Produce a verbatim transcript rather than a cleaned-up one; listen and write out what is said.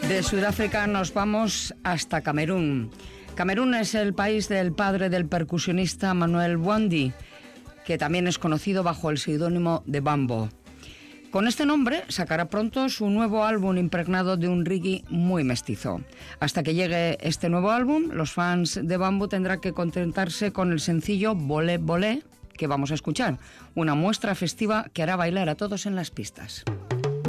De Sudáfrica nos vamos hasta Camerún. Camerún es el país del padre del percusionista Manuel Bwandi, que también es conocido bajo el seudónimo de Bambo. Con este nombre sacará pronto su nuevo álbum impregnado de un reggae muy mestizo. Hasta que llegue este nuevo álbum, los fans de Bambo tendrán que contentarse con el sencillo Bolé Bolé, que vamos a escuchar, una muestra festiva que hará bailar a todos en las pistas.